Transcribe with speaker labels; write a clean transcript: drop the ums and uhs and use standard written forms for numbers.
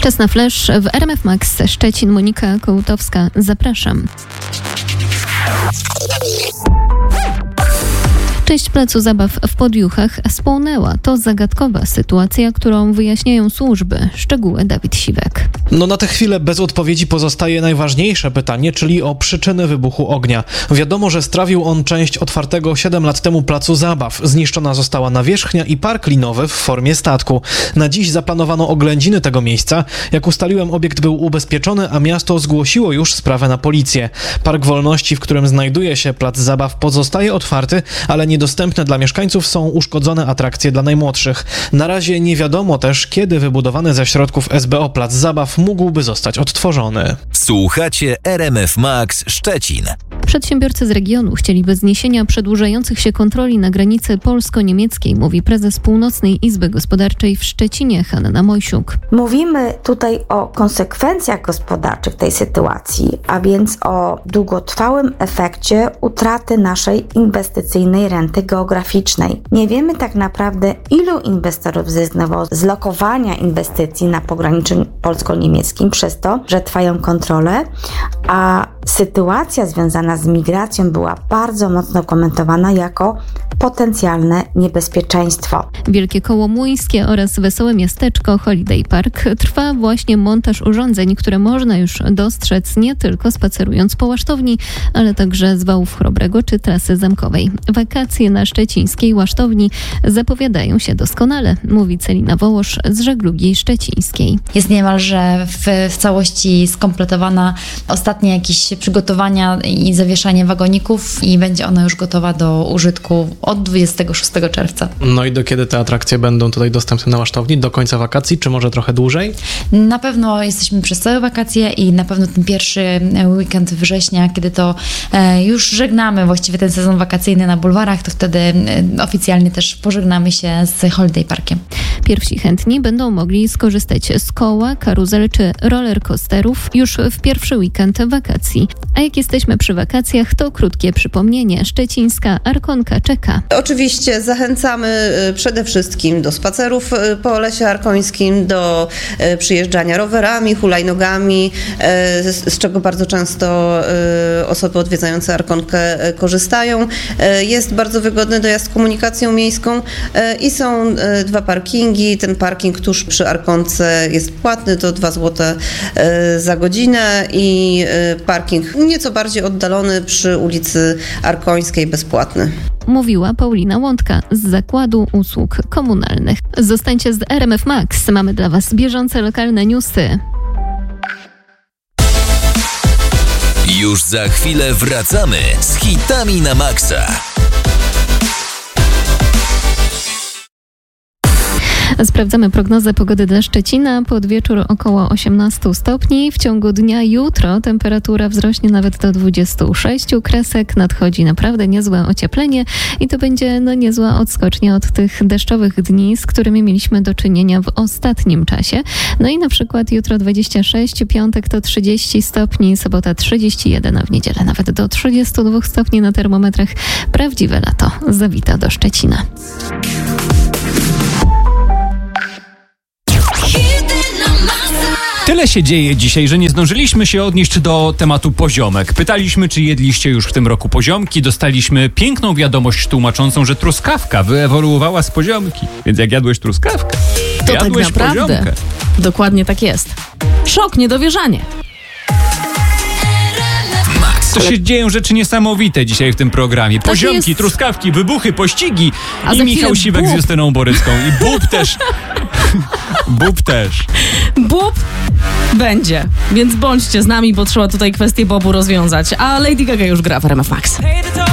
Speaker 1: Czas na flash w RMF Max Szczecin. Monika Kołutowska, zapraszam. Część placu zabaw w Podjuchach spłonęła. To zagadkowa sytuacja, którą wyjaśniają służby. Szczegóły Dawid Siwek.
Speaker 2: Na tę chwilę bez odpowiedzi pozostaje najważniejsze pytanie, czyli o przyczyny wybuchu ognia. Wiadomo, że strawił on część otwartego 7 lat temu placu zabaw. Zniszczona została nawierzchnia i park linowy w formie statku. Na dziś zaplanowano oględziny tego miejsca. Jak ustaliłem, obiekt był ubezpieczony, a miasto zgłosiło już sprawę na policję. Park Wolności, w którym znajduje się plac zabaw, pozostaje otwarty, ale niedostępne dla mieszkańców są uszkodzone atrakcje dla najmłodszych. Na razie nie wiadomo też, kiedy wybudowany ze środków SBO plac zabaw mógłby zostać odtworzony.
Speaker 3: Słuchacie RMF Max Szczecin.
Speaker 1: Przedsiębiorcy z regionu chcieliby zniesienia przedłużających się kontroli na granicy polsko-niemieckiej, mówi prezes Północnej Izby Gospodarczej w Szczecinie Hanna Mojsiuk.
Speaker 4: Mówimy tutaj o konsekwencjach gospodarczych tej sytuacji, a więc o długotrwałym efekcie utraty naszej inwestycyjnej renty geograficznej. Nie wiemy tak naprawdę, ilu inwestorów zrezygnowało z lokowania inwestycji na pograniczu polsko-niemieckim przez to, że trwają kontrole, a sytuacja związana z migracją była bardzo mocno komentowana jako potencjalne niebezpieczeństwo.
Speaker 1: Wielkie Koło Młyńskie oraz Wesołe Miasteczko Holiday Park trwa właśnie montaż urządzeń, które można już dostrzec nie tylko spacerując po Łasztowni, ale także z Wałów Chrobrego czy trasy zamkowej. Wakacje na szczecińskiej Łasztowni zapowiadają się doskonale, mówi Celina Wołosz z Żeglugi Szczecińskiej.
Speaker 5: Jest niemalże w całości skompletowana ostatnie jakieś przygotowania i zawieszanie wagoników i będzie ona już gotowa do użytku od 26 czerwca.
Speaker 2: No i do kiedy te atrakcje będą tutaj dostępne na Łasztowni? Do końca wakacji, czy może trochę dłużej?
Speaker 5: Na pewno jesteśmy przez całe wakacje i na pewno ten pierwszy weekend września, kiedy to już żegnamy właściwie ten sezon wakacyjny na bulwarach, to wtedy oficjalnie też pożegnamy się z Holiday Parkiem.
Speaker 1: Pierwsi chętni będą mogli skorzystać z koła, karuzel czy rollercoasterów już w pierwszy weekend wakacji. A jak jesteśmy przy wakacjach, to krótkie przypomnienie. Szczecińska Arkonka czeka.
Speaker 6: Oczywiście zachęcamy przede wszystkim do spacerów po Lesie Arkońskim, do przyjeżdżania rowerami, hulajnogami, z czego bardzo często osoby odwiedzające Arkonkę korzystają. Jest bardzo wygodny dojazd komunikacją miejską i są 2 parkingi. Ten parking tuż przy Arkonce jest płatny, to 2 zł za godzinę i parking nieco bardziej oddalony przy ulicy Arkońskiej bezpłatny.
Speaker 1: Mówiła Paulina Łądka z Zakładu Usług Komunalnych. Zostańcie z RMF Max. Mamy dla Was bieżące lokalne newsy.
Speaker 3: Już za chwilę wracamy z hitami na maksa.
Speaker 1: Sprawdzamy prognozę pogody dla Szczecina. Pod wieczór około 18 stopni. W ciągu dnia jutro temperatura wzrośnie nawet do 26 kresek. Nadchodzi naprawdę niezłe ocieplenie i to będzie niezła odskocznia od tych deszczowych dni, z którymi mieliśmy do czynienia w ostatnim czasie. No i na przykład jutro 26, piątek to 30 stopni, sobota 31, a w niedzielę nawet do 32 stopni na termometrach. Prawdziwe lato zawita do Szczecina.
Speaker 7: Tyle się dzieje dzisiaj, że nie zdążyliśmy się odnieść do tematu poziomek. Pytaliśmy, czy jedliście już w tym roku poziomki. Dostaliśmy piękną wiadomość tłumaczącą, że truskawka wyewoluowała z poziomki. Więc jak jadłeś truskawkę,
Speaker 8: to
Speaker 7: jadłeś
Speaker 8: tak naprawdę
Speaker 7: poziomkę.
Speaker 8: Dokładnie tak jest. Szok, niedowierzanie.
Speaker 7: To się dzieją rzeczy niesamowite dzisiaj w tym programie. Poziomki, truskawki, wybuchy, pościgi. I Michał Siwek z Justyną Borycką. I Bób też. Bób też.
Speaker 8: Bób będzie, więc bądźcie z nami, bo trzeba tutaj kwestię Bobu rozwiązać. A Lady Gaga już gra w RMF Max.